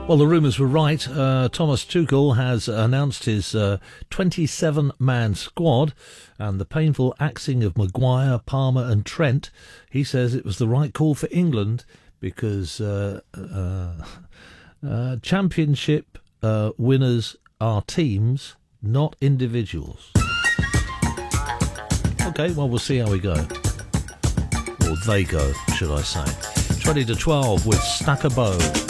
Well, the rumours were right. Thomas Tuchel has announced his 27-man squad, and the painful axing of Maguire, Palmer and Trent, he says it was the right call for England because championship winners are teams, not individuals. Okay, well, we'll see how we go. Or they go, should I say. 20 to 12 with Stacker Bow.